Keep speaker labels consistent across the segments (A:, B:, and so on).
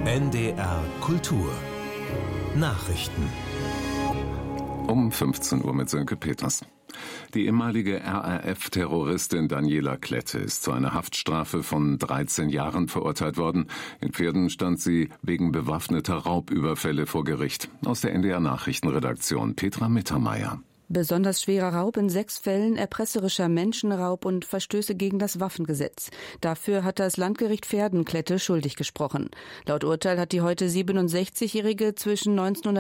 A: NDR Kultur Nachrichten
B: um 15 Uhr mit Sönke Peters. Die ehemalige RAF-Terroristin Daniela Klette ist zu einer Haftstrafe von 13 Jahren verurteilt worden. In Pferden stand sie wegen bewaffneter Raubüberfälle vor Gericht. Aus der NDR-Nachrichtenredaktion Petra Mittermeier.
C: Besonders schwerer Raub in 6 Fällen, erpresserischer Menschenraub und Verstöße gegen das Waffengesetz. Dafür hat das Landgericht Pferden Klette schuldig gesprochen. Laut Urteil hat die heute 67-Jährige zwischen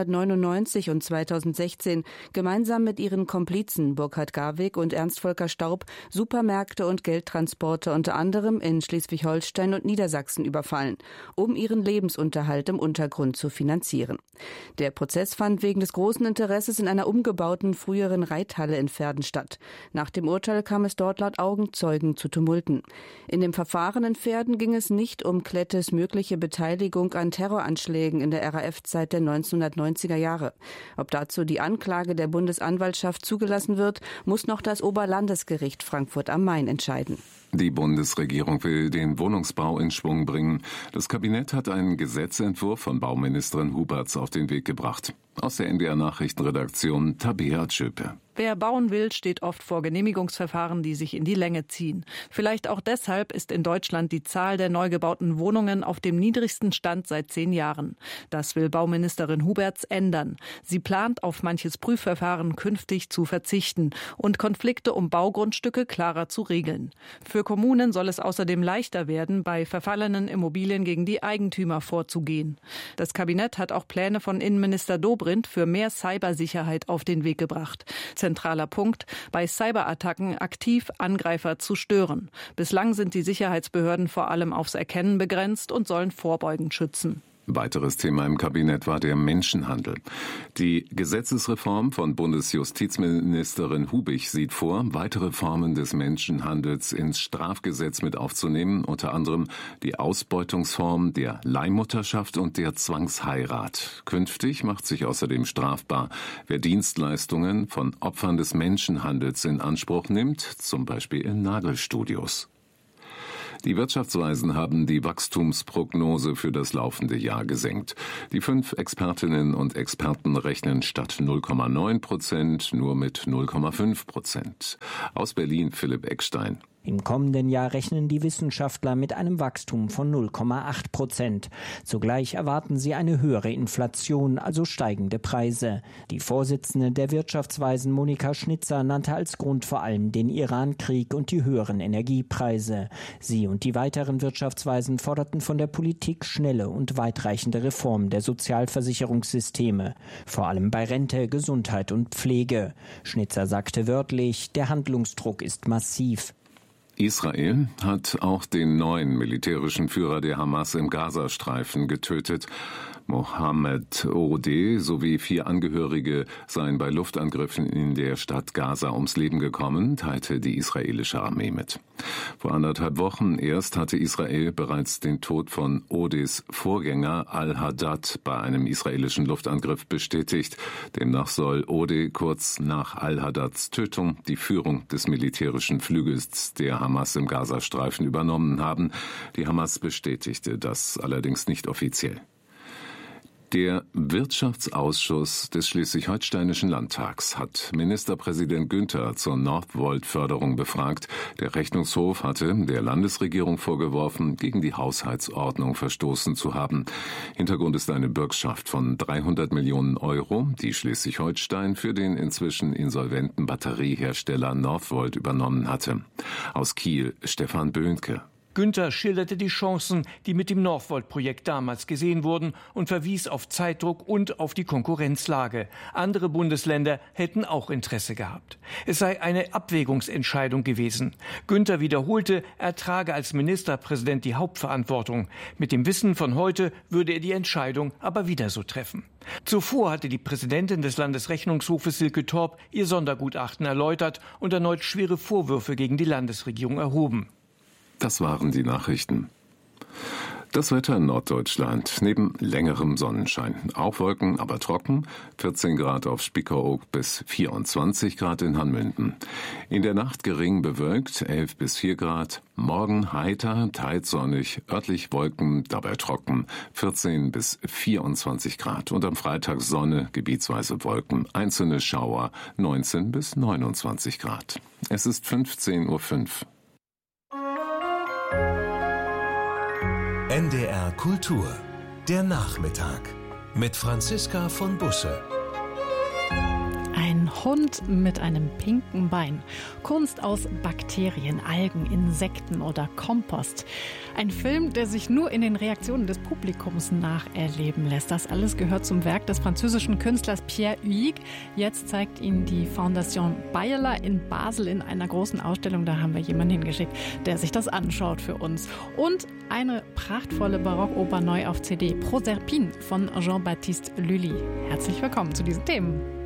C: 1999 und 2016 gemeinsam mit ihren Komplizen Burkhard Garwig und Ernst Volker Staub Supermärkte und Geldtransporte unter anderem in Schleswig-Holstein und Niedersachsen überfallen, um ihren Lebensunterhalt im Untergrund zu finanzieren. Der Prozess fand wegen des großen Interesses in einer umgebauten früheren Reithalle in Pferden statt. Nach dem Urteil kam es dort laut Augenzeugen zu Tumulten. In dem Verfahren in Pferden ging es nicht um Klettes mögliche Beteiligung an Terroranschlägen in der RAF-Zeit der 1990er Jahre. Ob dazu die Anklage der Bundesanwaltschaft zugelassen wird, muss noch das Oberlandesgericht Frankfurt am Main entscheiden.
B: Die Bundesregierung will den Wohnungsbau in Schwung bringen. Das Kabinett hat einen Gesetzentwurf von Bauministerin Huberts auf den Weg gebracht. Aus der NDR-Nachrichtenredaktion Tabea Tschöpe.
D: Wer bauen will, steht oft vor Genehmigungsverfahren, die sich in die Länge ziehen. Vielleicht auch deshalb ist in Deutschland die Zahl der neu gebauten Wohnungen auf dem niedrigsten Stand seit 10 Jahren. Das will Bauministerin Huberts ändern. Sie plant, auf manches Prüfverfahren künftig zu verzichten und Konflikte um Baugrundstücke klarer zu regeln. Für Kommunen soll es außerdem leichter werden, bei verfallenen Immobilien gegen die Eigentümer vorzugehen. Das Kabinett hat auch Pläne von Innenminister Dobrindt für mehr Cybersicherheit auf den Weg gebracht. Zentraler Punkt, bei Cyberattacken aktiv Angreifer zu stören. Bislang sind die Sicherheitsbehörden vor allem aufs Erkennen begrenzt und sollen vorbeugend schützen.
B: Weiteres Thema im Kabinett war der Menschenhandel. Die Gesetzesreform von Bundesjustizministerin Hubig sieht vor, weitere Formen des Menschenhandels ins Strafgesetz mit aufzunehmen, unter anderem die Ausbeutungsform der Leihmutterschaft und der Zwangsheirat. Künftig macht sich außerdem strafbar, wer Dienstleistungen von Opfern des Menschenhandels in Anspruch nimmt, zum Beispiel in Nagelstudios. Die Wirtschaftsweisen haben die Wachstumsprognose für das laufende Jahr gesenkt. Die 5 Expertinnen und Experten rechnen statt 0,9% nur mit 0,5%. Aus Berlin Philipp Eckstein.
E: Im kommenden Jahr rechnen die Wissenschaftler mit einem Wachstum von 0,8%. Zugleich erwarten sie eine höhere Inflation, also steigende Preise. Die Vorsitzende der Wirtschaftsweisen Monika Schnitzer nannte als Grund vor allem den Iran-Krieg und die höheren Energiepreise. Sie und die weiteren Wirtschaftsweisen forderten von der Politik schnelle und weitreichende Reformen der Sozialversicherungssysteme, vor allem bei Rente, Gesundheit und Pflege. Schnitzer sagte wörtlich, der Handlungsdruck ist massiv.
B: Israel hat auch den neuen militärischen Führer der Hamas im Gazastreifen getötet. Mohammed Odeh sowie 4 Angehörige seien bei Luftangriffen in der Stadt Gaza ums Leben gekommen, teilte die israelische Armee mit. Vor 1,5 Wochen erst hatte Israel bereits den Tod von Odehs Vorgänger Al-Haddad bei einem israelischen Luftangriff bestätigt. Demnach soll Odeh kurz nach Al-Haddads Tötung die Führung des militärischen Flügels der Hamas im Gazastreifen übernommen haben. Die Hamas bestätigte das allerdings nicht offiziell. Der Wirtschaftsausschuss des Schleswig-Holsteinischen Landtags hat Ministerpräsident Günther zur Northvolt-Förderung befragt. Der Rechnungshof hatte der Landesregierung vorgeworfen, gegen die Haushaltsordnung verstoßen zu haben. Hintergrund ist eine Bürgschaft von 300 Millionen Euro, die Schleswig-Holstein für den inzwischen insolventen Batteriehersteller Northvolt übernommen hatte. Aus Kiel Stefan Böhnke.
F: Günther schilderte die Chancen, die mit dem Northvolt-Projekt damals gesehen wurden und verwies auf Zeitdruck und auf die Konkurrenzlage. Andere Bundesländer hätten auch Interesse gehabt. Es sei eine Abwägungsentscheidung gewesen. Günther wiederholte, er trage als Ministerpräsident die Hauptverantwortung. Mit dem Wissen von heute würde er die Entscheidung aber wieder so treffen. Zuvor hatte die Präsidentin des Landesrechnungshofes Silke Torp ihr Sondergutachten erläutert und erneut schwere Vorwürfe gegen die Landesregierung erhoben.
B: Das waren die Nachrichten. Das Wetter in Norddeutschland. Neben längerem Sonnenschein. Auch Wolken, aber trocken. 14 Grad auf Spiekeroog bis 24 Grad in Hanmünden. In der Nacht gering bewölkt, 11 bis 4 Grad. Morgen heiter, teils sonnig, örtlich Wolken, dabei trocken, 14 bis 24 Grad. Und am Freitag Sonne, gebietsweise Wolken, einzelne Schauer, 19 bis 29 Grad. Es ist 15:05 Uhr.
A: NDR Kultur, der Nachmittag mit Franziska von Busse.
G: Ein Hund mit einem pinken Bein. Kunst aus Bakterien, Algen, Insekten oder Kompost. Ein Film, der sich nur in den Reaktionen des Publikums nacherleben lässt. Das alles gehört zum Werk des französischen Künstlers Pierre Huyghe. Jetzt zeigt ihn die Fondation Bayerler in Basel in einer großen Ausstellung. Da haben wir jemanden hingeschickt, der sich das anschaut für uns. Und eine prachtvolle Barockoper neu auf CD. Proserpine von Jean-Baptiste Lully. Herzlich willkommen zu diesen Themen.